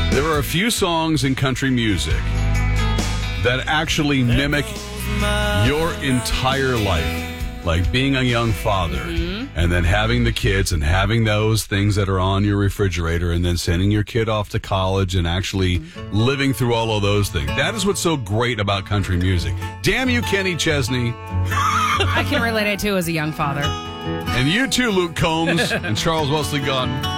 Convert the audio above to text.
There are a few songs in country music that actually mimic your entire life, like being a young father and then having the kids and having those things that are on your refrigerator and then sending your kid off to college and actually living through all of those things. That is what's so great about country music. Damn you, Kenny Chesney. I can relate it too as a young father. And you too, Luke Combs and Charles Wesley Gordon.